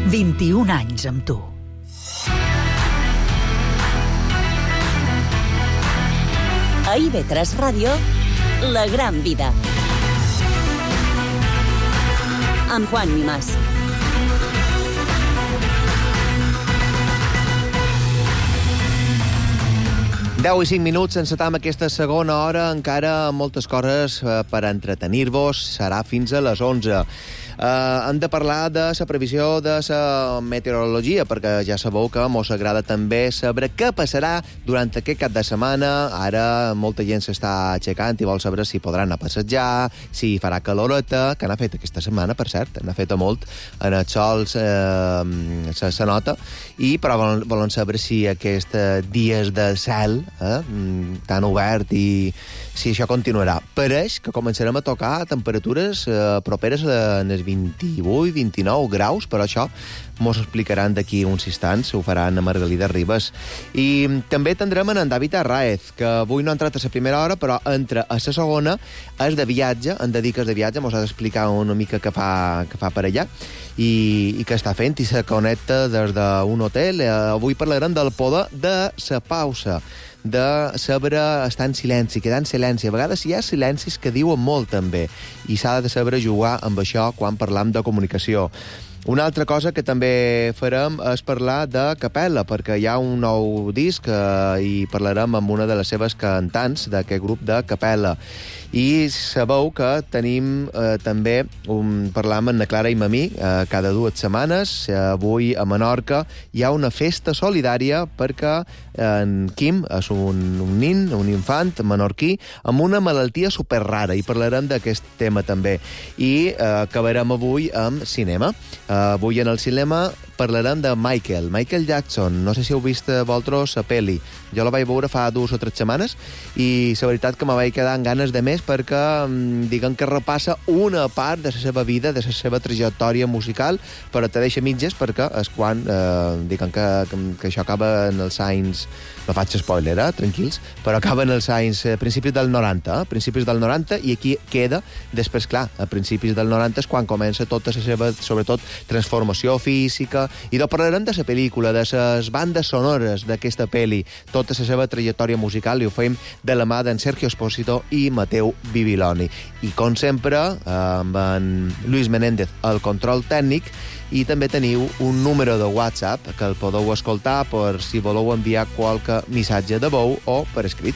21 anys amb tu. A IB3 Ràdio, La Gran Vida. Amb Juan Mimàs. Deu i 5 minuts, encetam aquesta segona hora, encara moltes coses per entretenir-vos, serà fins a les 11. Hem de parlar de la previsió de la meteorologia, perquè ja sabeu que mos agrada també saber què passarà durant aquest cap de setmana. Ara molta gent s'està aixecant i vol saber si podran anar a passejar, si farà caloreta, que n'ha fet aquesta setmana, per cert, n'ha fet molt, en el sol se nota, però volen saber si aquests dies de cel tan obert i si això continuarà. Pareix que començarem a tocar temperatures properes a 28-29 graus, però això mos explicaran d'aquí uns instants, ho faran a Margalida Ribas. I també tindrem en David Arraez, que avui no ha entrat a la primera hora, però entra a la segona, és de viatge, en dediques de viatge, mos ha d'explicar una mica què fa per allà i què està fent, i se connecta des d'un hotel. Avui parlarem del poder de la pausa, de saber estar en silenci, quedar en silenci. A vegades hi ha silencis que diuen molt, també, i s'ha de saber jugar amb això quan parlam de comunicació. Una altra cosa que també farem és parlar de Capella, perquè hi ha un nou disc i parlarem amb una de les seves cantants d'aquest grup de Capella. I sabeu que tenim també parlam amb na Clara i amb mi cada 2 setmanes. Avui a Menorca hi ha una festa solidària perquè en Quim és un nin, un infant menorquí amb una malaltia superrara, i parlarem d'aquest tema també. I acabarem avui amb cinema. Avui en el cinema parlarem de Michael Jackson. No sé si heu vist vosaltres la pel·li. Jo la vaig veure fa 2 o 3 setmanes i la veritat que me vaig quedar amb ganes de més, perquè diguem que repassa una part de la seva vida, de la seva trajectòria musical, però te deixa mitges, perquè és quan diguem que això acaba en els anys, no faig spoiler, tranquils, però acaba en els anys principis del 90, i aquí queda. Després, clar, a principis del 90 és quan comença tota la seva, sobretot, transformació física, i parlarem de la pel·lícula, de les bandes sonores d'aquesta pel·li, tota la seva trajectòria musical, i ho fem de la mà d'en Sergio Espósito i Mateu Bibiloni. I, com sempre, amb en Luis Menéndez al control tècnic, i també teniu un número de WhatsApp que el podeu escoltar per si voleu enviar qualque missatge de veu o per escrit.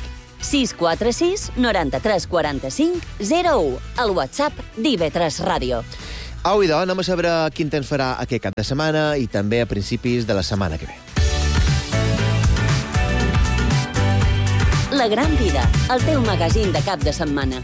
646 93 45 01, el WhatsApp d'IB3 Ràdio. Au, idò, anem a saber quin temps farà aquest cap de setmana i també a principis de la setmana que ve. La Gran Vida, el teu magazín de cap de setmana.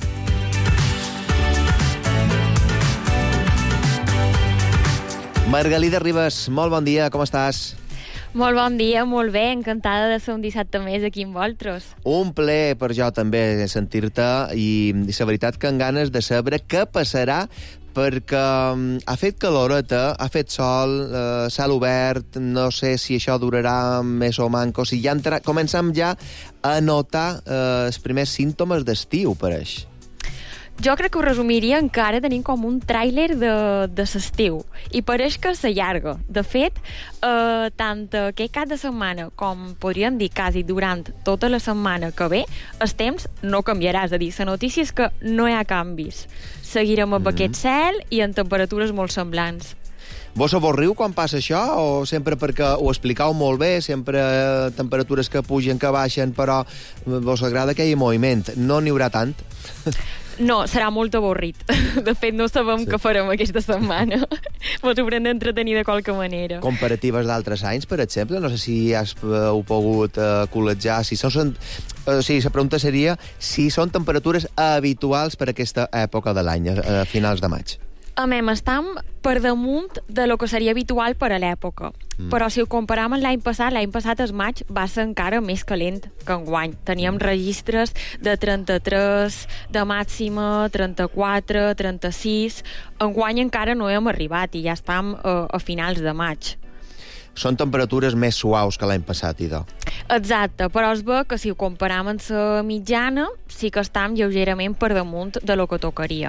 Margalida Ribas, molt bon dia, com estàs? Molt bon dia, molt bé, encantada de ser un dissabte més aquí amb vosaltres. Un plaer per jo també sentir-te, i la veritat que amb ganes de saber què passarà, perquè ha fet caloreta, ha fet sol, cel obert, no sé si això durarà més o manco, si ja comencem ja a notar els primers símptomes d'estiu, pareix. Jo crec que ho resumiria encara tenint com un tràiler de l'estiu, i pareix que s'allarga. De fet, tant aquest cap de setmana com podríem dir quasi durant tota la setmana que ve, el temps no canviarà, és a dir, la notícia és que no hi ha canvis. Seguirem amb aquest cel i en temperatures molt semblants. Vos avorriu quan passa això, o sempre perquè ho explicau molt bé, sempre temperatures que pugen, que baixen, però vos agrada aquell moviment? No n'hi haurà tant? No, serà molt avorrit. De fet, no sabem què farem aquesta setmana. Ens haurem d'entretenir de qualque manera. Comparatives d'altres anys, per exemple? No sé si heu pogut col·legiar. La pregunta seria si són temperatures habituals per aquesta època de l'any, a finals de maig. Estem per damunt de lo que seria habitual per a l'època. Però si ho comparam amb l'any passat el maig va ser encara més calent que enguany. Teníem registres de 33 de màxima, 34, 36. Enguany encara no hem arribat i ja estem a finals de maig. Són temperatures més suaus que l'any passat, idò. Exacte, però es ve que si ho comparam amb la mitjana sí que estem lleugerament per damunt de lo que tocaria.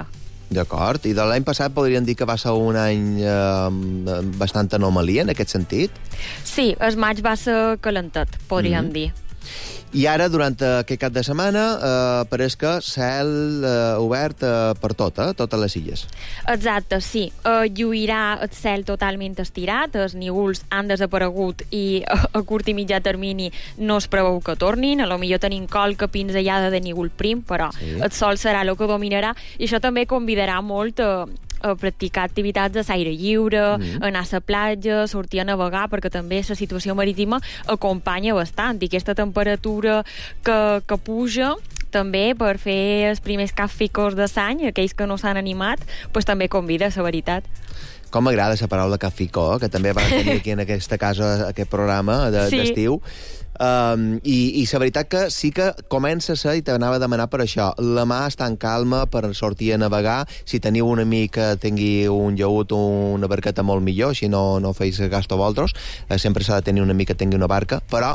D'acord. I de l'any passat podríem dir que va ser un any bastant anomalia en aquest sentit? Sí, el maig va ser calentat, podríem dir. I ara, durant aquest cap de setmana, pareix que cel obert per totes les illes. Exacte, sí. Lluirà el cel totalment estirat, els nígols han desaparegut i a curt i mitjà termini no es preveu que tornin. A lo millor tenim qualque pinzellada de nígol prim, però el sol serà el que dominarà i això també convidarà molt a practicar activitats de l'aire lliure, anar a la platja, sortir a navegar, perquè també la situació marítima acompanya bastant, i aquesta temperatura que puja també per fer els primers capficos de l'any, aquells que no s'han animat, pues, també convida, la veritat. Com m'agrada la paraula capficó, que també va tenir aquí en aquesta casa aquest programa d'estiu. I la veritat que sí que comença a ser, i t'anava a demanar per això, la mà està en calma per sortir a navegar. Si teniu un amic que tingui un llaüt o una barqueta, molt millor, així no feis gasto vosaltres. Sempre s'ha de tenir un amic que tingui una barca, però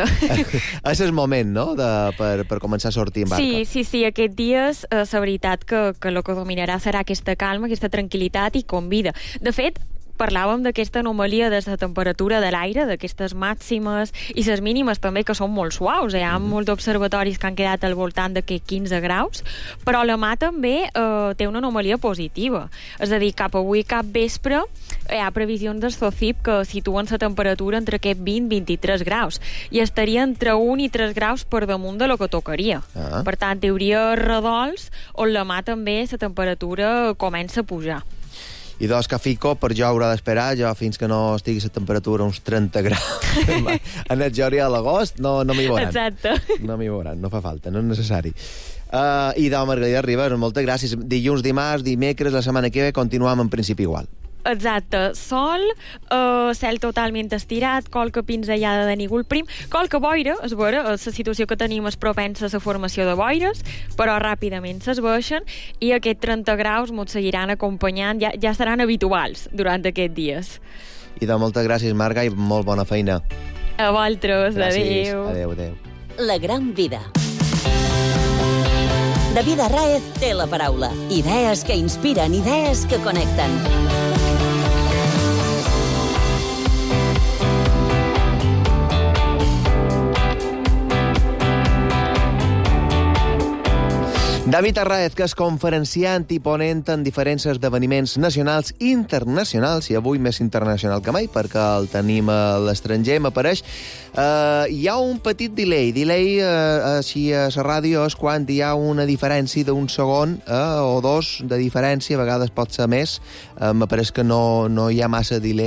és el moment, no?, per començar a sortir en barca. Sí, aquests dies la veritat que el que dominarà serà aquesta calma, aquesta tranquil·litat, i convida. De fet, parlàvem d'aquesta anomalia de la temperatura de l'aire, d'aquestes màximes i les mínimes també, que són molt suaus. Hi ha molts observatoris que han quedat al voltant d'aquests 15 graus, però la mà també té una anomalia positiva. És a dir, cap avui, cap vespre, hi ha previsions del SOCIP que situen la temperatura entre aquests 20-23 graus, i estaria entre 1 i 3 graus per damunt de lo que tocaria. Per tant, hi hauria redols on la mà també la temperatura comença a pujar. I doncs, Cafico, per jo haurà d'esperar, jo fins que no estigui la temperatura uns 30 graus. En el juliol a l'agost no m'hi veuran. Exacte. No m'hi veuran, no fa falta, no és necessari. I de Margarida Ribas, moltes gràcies. Dilluns, dimarts, dimecres, la setmana que ve, continuem en principi igual. Exacte, sol, cel totalment estirat, qualque pinzellada de nígol prim, qualque boira, és vera, la situació que tenim és propensa a la formació de boires, però ràpidament s'esbaixen, i aquests 30 graus ens seguiran acompanyant, ja seran habituals durant aquests dies. I de moltes gràcies, Marga, i molt bona feina. A vosaltres, gràcies. adéu. Adéu. La gran vida. David Arráez té la paraula. Idees que inspiren, idees que connecten. David Arráez, que és conferenciant i ponent en diferents esdeveniments nacionals i internacionals, i avui més internacional que mai, perquè el tenim a l'estranger, m'apareix. Hi ha un petit delay. Així a la ràdio és quan hi ha una diferència d'un segon o dos de diferència, a vegades pot ser més. M'apareix que no hi ha massa delay